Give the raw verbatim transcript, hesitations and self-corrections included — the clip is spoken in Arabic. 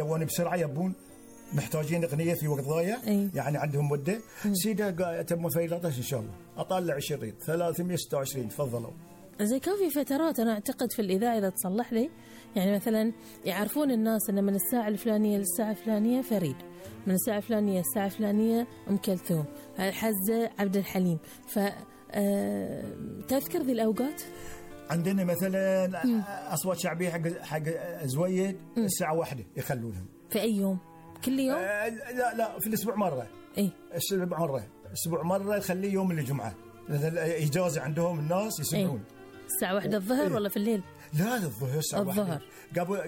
وانا بسرعه يبون محتاجين اغنيه في وقت ضايع. أي. يعني عندهم مده. سيده تم في لطش ان شاء الله اطلع الشريط ثلاثمية وستة وعشرين. تفضلوا. زي كان في فترات أنا أعتقد في الإذاعة إذا تصلح لي، يعني مثلا يعرفون الناس أن من الساعة الفلانية للساعة الفلانية فريد، من الساعة الفلانية للساعة الفلانية أم كلثوم، الحزة عبد الحليم. ف تذكر ذي الأوقات؟ عندنا مثلا م. أصوات شعبية حق حق زويد الساعة واحدة يخلونهم. في أي يوم؟ كل يوم؟ آه لا لا في الأسبوع مرة. إيه؟ الأسبوع مرة، الأسبوع مرة يخليه يوم الجمعة، إجازة عندهم الناس يسمعون. إيه؟ الساعة واحدة الظهر. إيه؟ ولا في الليل؟ لا الظهر الساعة الظهر قبل